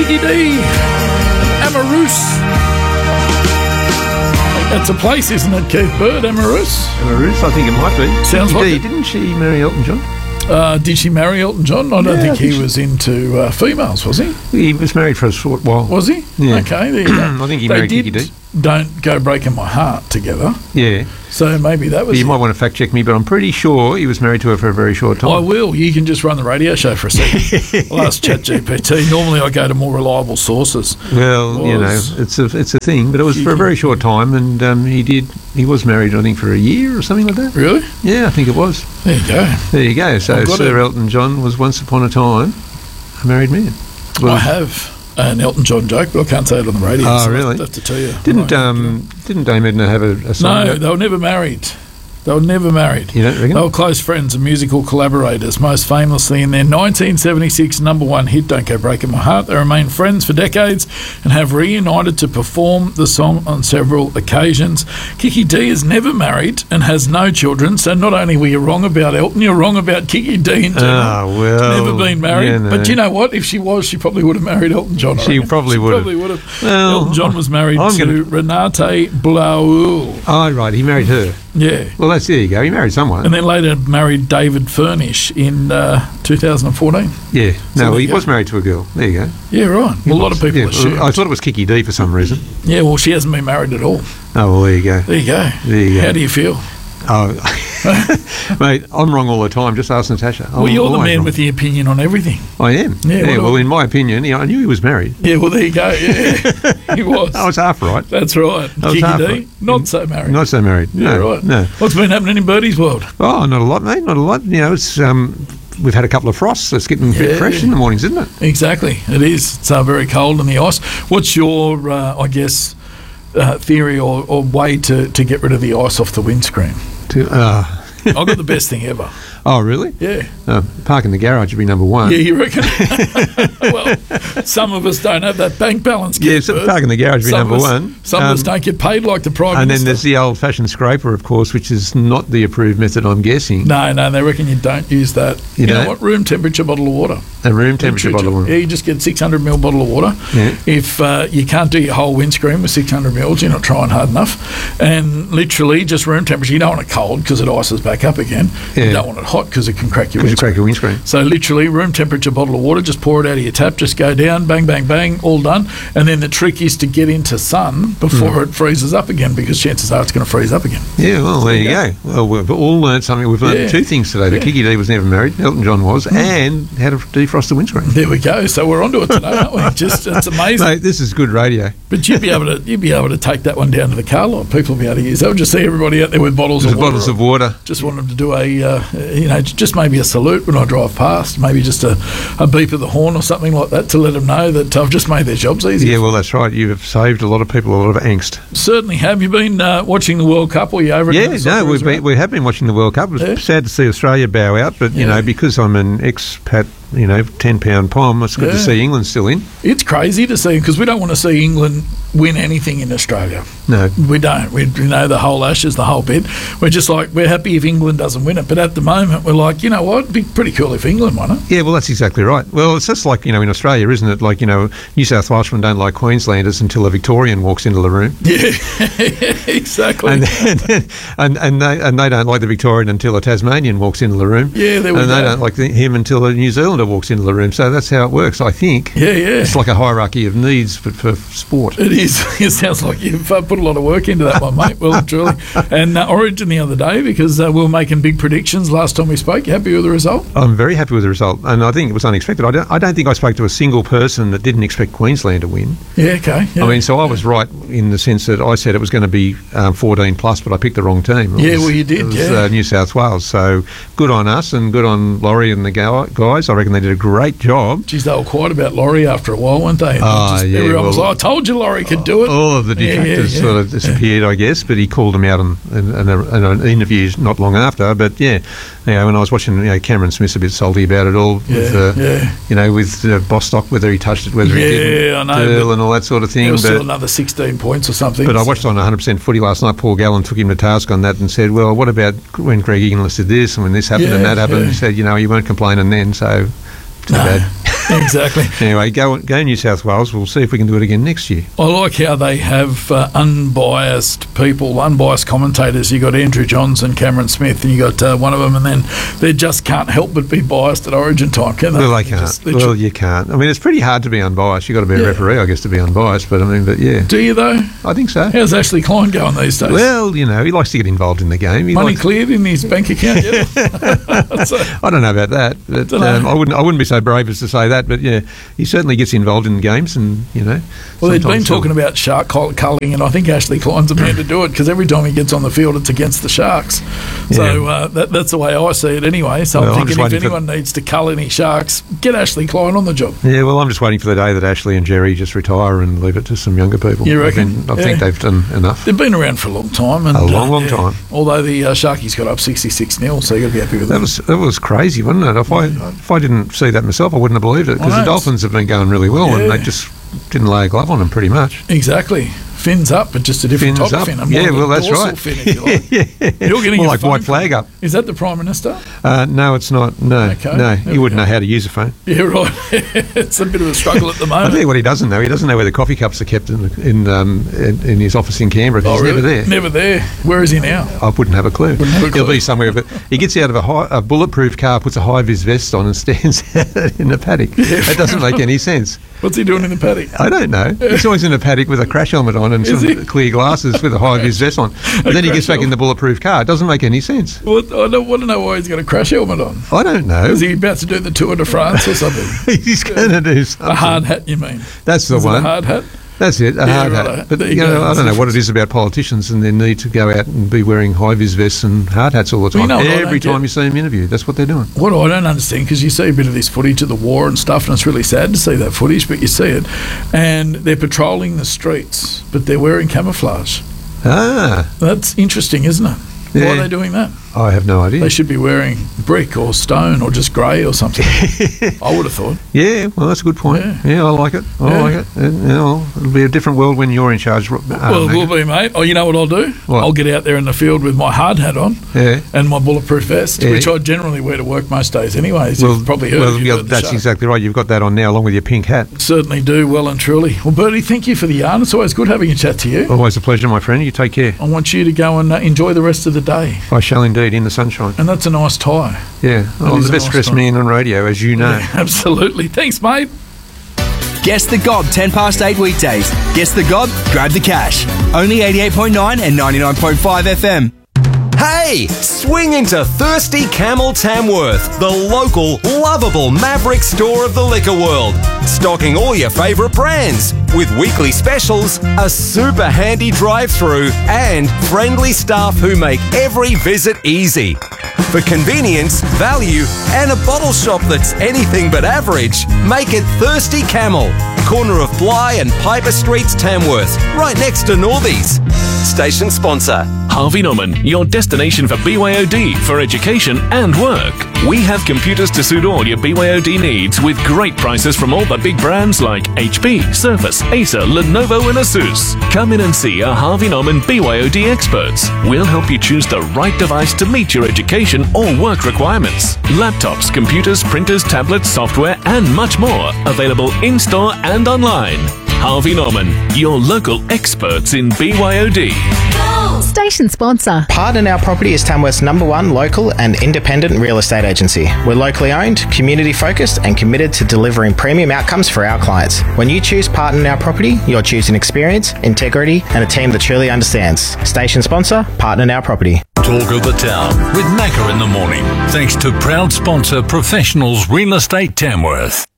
Kiki D. Amarous. That's a place, isn't it, Keith Bird? Amarous? Amarous, I think it might be. Sounds Kiki like D, it. didn't she marry Elton John? Did she marry Elton John? I don't think he was into females, was he? He was married for a short while. Was he? Yeah. Okay, there you go. I think he They married did Kiki D. Don't Go Breaking My Heart together. Yeah. So maybe that was You it. might want to fact check me, but I'm pretty sure he was married to her for a very short time. I will. You can just run the radio show for a second. I'll ask ChatGPT. Normally I go to more reliable sources. Well, you know, it's a thing, but it was for a very short time, and he was married, I think, for a year or something like that. Really? Yeah, I think it was. There you go. There you go. So I've got Sir it. Elton John was once upon a time a married man. Well, I have an Elton John joke, but I can't say it on the radio. Oh, so really? I have to tell you. Didn't Dame Edna have a song? No, they were never married. They were never married. You don't reckon? They were close friends and musical collaborators, most famously in their 1976 number one hit, Don't Go Breaking My Heart. They remained friends for decades and have reunited to perform the song on several occasions. Kiki D is never married and has no children, so not only were you wrong about Elton, you're wrong about Kiki D in general. Oh, well. Never been married. Yeah, no. But you know what? If she was, she probably would have married Elton John. I She reckon. probably would have. Probably would have. Well, Elton John was married I'm to Renate Blaul. Oh, right, he married her. Yeah. Well, there you go. He married someone. And then later married David Furnish in 2014. Yeah. So No, there he you was go. married to a girl. There you go. Yeah, right. Well, a lot of people Yeah, assume. I thought it was Kiki D for some reason. Yeah, well, she hasn't been married at all. Oh, well, there you go. There you go. There you go. How do you feel? Oh, mate, I'm wrong all the time. Just ask Natasha. Well, I'm you're the always man wrong. with the opinion on everything. I am. Yeah, Yeah, well, well, in my opinion, I knew he was married. Yeah, well, there you go. Yeah, he was. I was half right. That's right. I was Kiki half D, right. not so married. Not so married. Yeah, No, right. no. What's been happening in Birdie's world? Oh, not a lot, mate. Not a lot. You know, it's we've had a couple of frosts. So it's getting a bit fresh in the mornings, isn't it? Exactly. It is. It's very cold in the ice. What's your, I guess, theory or way to get rid of the ice off the windscreen? I've got the best thing ever. Oh, really? Yeah. Park in the garage would be number one. Yeah, you reckon? Well, some of us don't have that bank balance. Yeah, so park in the garage would be number one. Some of us don't get paid like the Prime And Minister. then there's the old-fashioned scraper, of course, which is not the approved method, I'm guessing. No, they reckon you don't use that. You know don't? what? Room temperature bottle of water. A room temperature bottle of water. Yeah, you just get 600ml bottle of water. Yeah. If you can't do your whole windscreen with 600ml, you're not trying hard enough. And literally just room temperature. You don't want it cold because it ices back up again. Yeah. You don't want it hot because it can crack your Because you windscreen. crack your windscreen. So literally room temperature bottle of water, just pour it out of your tap, just go down, bang, bang, bang, all done. And then the trick is to get into sun before it freezes up again, because chances are it's going to freeze up again. Yeah, well, there you go. Well, we've all learned something. We've learned Yeah. two things today. That Kiki D was never married, Elton John was, and how to defrost the windscreen. There we go. So we're onto it today, aren't we? Just it's amazing. Mate, this is good radio. But you'd be able to take that one down to the car lot. People will be able to use. They'll just see everybody out there with bottles There's of water. bottles of water. Just want them to do a, just maybe a salute when I drive past. Maybe just a beep of the horn or something like that to let them know that I've just made their jobs easier. Yeah, well, that's right. You have saved a lot of people a lot of angst. Certainly have. You been watching the World Cup? Or you over? Yeah, no, we have been watching the World Cup. It was sad to see Australia bow out, but, you know, because I'm an expat, £10 pom, it's good to see England still in. It's crazy to see, because we don't want to see England win anything in Australia. No. We don't. We know the whole Ashes, the whole bit. We're just like, we're happy if England doesn't win it. But at the moment, we're like, you know what? It'd be pretty cool if England won it. Yeah, well, that's exactly right. Well, it's just like, in Australia, isn't it? Like, New South Welshmen don't like Queenslanders until a Victorian walks into the room. Yeah, exactly. And they don't like the Victorian until a Tasmanian walks into the room. Yeah, there we And they go. don't like him until a New Zealander walks into the room. So that's how it works, I think. Yeah. It's like a hierarchy of needs, but for sport. It is. It sounds like you've put a lot of work into that one, mate. Well, truly. And Origin the other day, because we were making big predictions last time we spoke. You happy with the result? I'm very happy with the result, and I think it was unexpected. I don't think I spoke to a single person that didn't expect Queensland to win. Yeah, okay. Yeah. I mean, so I was right in the sense that I said it was going to be 14 plus, but I picked the wrong team. Well, you did, It was New South Wales. So good on us, and good on Laurie and the guys. I reckon they did a great job. Geez, they were quiet about Laurie after a while, weren't they? Yeah, Everyone was like, I told you Laurie could do it. All of the detractors sort of disappeared, I guess, but he called them out in an interview not long after. But when I was watching, Cameron Smith's a bit salty about it all, with Bostock, whether he touched it, whether he didn't, I know, Dale and all that sort of thing. There was still another 16 points or something. But I watched on 100% Footy last night. Paul Gallen took him to task on that and said, well, what about when Greg Inglis did this and when this happened and that happened? He said, you weren't complaining then, so too bad. Exactly. Anyway, go New South Wales. We'll see if we can do it again next year. I like how they have unbiased people, unbiased commentators. You got Andrew Johns and Cameron Smith, and you got one of them, and then they just can't help but be biased at Origin time, can they? Well, they can't. You can't. I mean, it's pretty hard to be unbiased. You've got to be a referee, I guess, to be unbiased. But yeah. Do you though? I think so. How's Ashley Klein going these days? Well, he likes to get involved in the game. Money cleared in his bank account yet? I don't know about that. But, I wouldn't be so brave as to say that. But yeah, he certainly gets involved in games, and Well, they've been talking about shark culling, and I think Ashley Klein's a man to do it, because every time he gets on the field, it's against the Sharks. So that's the way I see it anyway. So I'm thinking if anyone needs to cull any Sharks, get Ashley Klein on the job. Yeah, well, I'm just waiting for the day that Ashley and Jerry just retire and leave it to some younger people. You reckon? I think they've done enough. They've been around for a long time. And, a long time. Although the Sharkies got up 66-0, so you've got to be happy with that. That was crazy, wasn't it? If I didn't see that myself, I wouldn't have believed it, because the Dolphins have been going really well, and they just didn't lay a glove on them pretty much. Exactly. Fins up, but just a different type of fin. That's right. Fin, if you like. You're getting more like white flag up. Is that the Prime Minister? No, it's not. No, okay. No. You wouldn't know how to use a phone. Yeah, right. It's a bit of a struggle at the moment. I'll tell you what he doesn't know. He doesn't know where the coffee cups are kept in his office in Canberra. He's really? Never there. Never there. Where is he now? I wouldn't have a clue. He'll be somewhere. But he gets out of a bulletproof car, puts a high-vis vest on, and stands in the paddock. Yeah, that doesn't make any sense. What's he doing in the paddock? I don't know. He's always in the paddock with a crash helmet on and some clear glasses with a high-vis vest on. But then he gets back in the bulletproof car. It doesn't make any sense. Well, I don't want to know why he's got a crash helmet on. I don't know. Is he about to do the Tour de France or something? He's going to do something. A hard hat, you mean? That's the one. A hard hat? That's it, a hard hat. But I don't know what it is about politicians and their need to go out and be wearing high-vis vests and hard hats all the time. Every time you see them interviewed, that's what they're doing. What I don't understand, because you see a bit of this footage of the war and stuff, and it's really sad to see that footage, but you see it, and they're patrolling the streets, but they're wearing camouflage. That's interesting, isn't it? Yeah. Why are they doing that? I have no idea. They should be wearing brick or stone or just grey or something. I would have thought. Yeah, well, that's a good point. Yeah, I like it. I like it. It'll be a different world when you're in charge. Well, it will be, mate. Oh, you know what I'll do? What? I'll get out there in the field with my hard hat on and my bulletproof vest, which I generally wear to work most days anyway. You've probably heard. That's exactly right. You've got that on now along with your pink hat. Certainly do, well and truly. Well, Bertie, thank you for the yarn. It's always good having a chat to you. Always a pleasure, my friend. You take care. I want you to go and enjoy the rest of the day. I shall indeed, in the sunshine. And that's a nice tie. Yeah, I'm the best dressed man on radio, as you know. Yeah, absolutely. Thanks, mate. Guess the God, 10 past 8 weekdays. Guess the God, grab the cash. Only 88.9 and 99.5 FM. Hey, swing into Thirsty Camel Tamworth, the local, lovable Maverick store of the liquor world. Stocking all your favourite brands, with weekly specials, a super handy drive-through, and friendly staff who make every visit easy. For convenience, value, and a bottle shop that's anything but average, make it Thirsty Camel, corner of Bligh and Piper Streets, Tamworth, right next to Northies. Station sponsor. Harvey Norman, your destination for BYOD for education and work. We have computers to suit all your BYOD needs with great prices from all the big brands like HP, Surface, Acer, Lenovo and Asus. Come in and see our Harvey Norman BYOD experts. We'll help you choose the right device to meet your education or work requirements. Laptops, computers, printers, tablets, software and much more available in-store and online. Harvey Norman, your local experts in BYOD. Station sponsor. Partner Now Property is Tamworth's #1 local and independent real estate agency. We're locally owned, community focused and committed to delivering premium outcomes for our clients. When you choose Partner Now Property, you're choosing experience, integrity and a team that truly understands. Station sponsor, Partner Now Property. Talk of the Town with Macca in the morning. Thanks to proud sponsor Professionals Real Estate Tamworth.